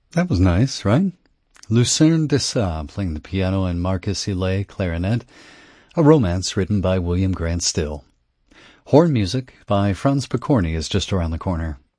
That was nice, right? Lucerne de Sa playing the piano and Marcus Illet clarinet, a romance written by William Grant Still. Horn music by Franz Picorni is just around the corner.